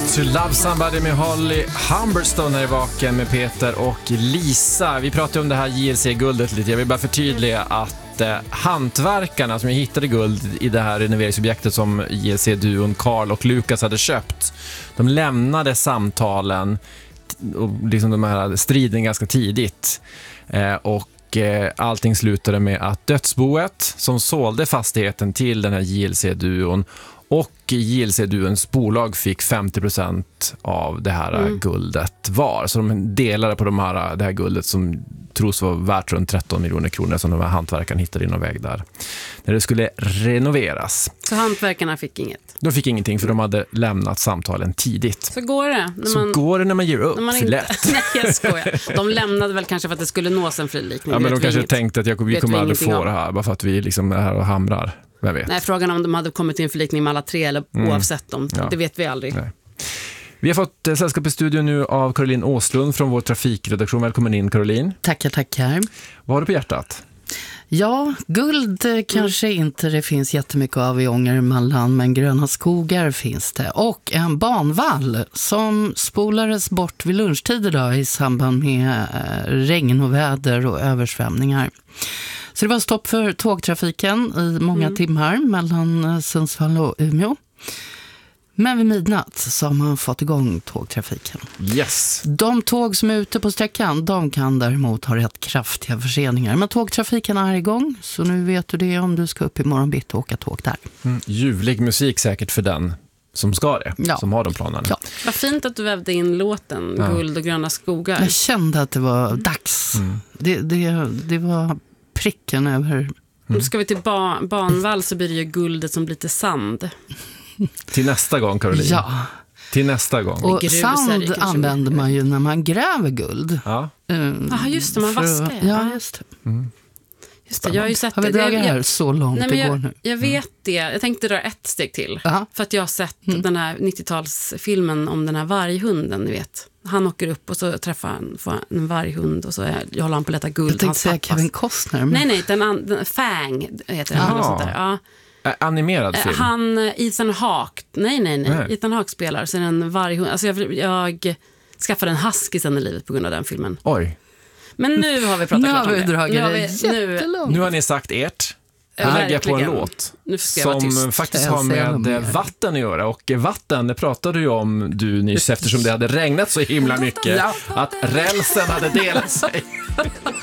To Love Somebody med Holly Humberstone här i Vaken med Peter och Lisa. Vi pratade om det här JLC-guldet lite. Jag vill bara förtydliga att hantverkarna som hittade guld i det här renoveringsobjektet som JLC-duon Carl och Lukas hade köpt, de lämnade samtalen och liksom de här striden ganska tidigt. Och allting slutade med att dödsboet som sålde fastigheten till den här JLC-duon och JLC-duons bolag fick 50% av det här guldet var. Så de delade på det här guldet som tros vara värt runt 13 miljoner kronor som de här hantverkarna hittade i någon väg där. När det skulle renoveras. Så hantverkarna fick inget? De fick ingenting för de hade lämnat samtalen tidigt. Så går det. Går det när man ger upp. Lätt. Nej, jag skojar. De lämnade väl kanske för att det skulle nås en frilikning. Ja, men de kanske tänkte att vi kommer aldrig få det här bara för att vi liksom är här och hamrar. Vem vet? Nej, frågan om de hade kommit till en förlikning med alla tre eller oavsett dem, det vet vi aldrig. Nej. Vi har fått sällskap i studion nu av Caroline Åslund från vår trafikredaktion. Välkommen in, Caroline. Tackar. Vad har du på hjärtat? Ja, guld kanske inte det finns jättemycket av i Ångermanland, men gröna skogar finns det. Och en banvall som spolades bort vid lunchtid idag i samband med regn och väder och översvämningar. Så det var stopp för tågtrafiken i många timmar mellan Sundsvall och Umeå. Men vid midnatt så har man fått igång tågtrafiken. Yes. De tåg som är ute på sträckan, de kan däremot ha rätt kraftiga förseningar. Men tågtrafiken är igång, så nu vet du det om du ska upp i morgon bitti och åka tåg där. Ljuvlig musik säkert för den som ska det, som har de planerna. Ja. Vad fint att du vävde in låten Guld och gröna skogar. Jag kände att det var dags. Det var pricken över. Ska vi till banvall så blir det ju guldet som blir till sand. Till nästa gång, Caroline. Ja. Till nästa gång. Och sand använder man ju när man gräver guld. Ja. Just det, man vaskar. Ja, just det. Just det, jag har ju sett har vi dragit här så långt det går nu? Jag vet det. Jag tänkte dra ett steg till. För att jag har sett den här 90-talsfilmen om den här varghunden, ni vet. Han åker upp och så träffar han en varghund och så håller han på att leta guld. Jag tänkte säga Kevin Costner. Men... Nej, den Fang heter den. Eller sånt där. Ja. Animerad film. Han, Ethan Hawke. Nej. Ethan Hawke spelar. Så en varghund. Alltså jag skaffade en husky sen i livet på grund av den filmen. Oj. Men nu har vi pratat klart om det. Nu har ni sagt ert. Nu lägger jag på en låt som faktiskt har med vatten att göra. Och vatten, det pratade ju om du nyss eftersom det hade regnat så himla mycket att rälsen hade delat sig.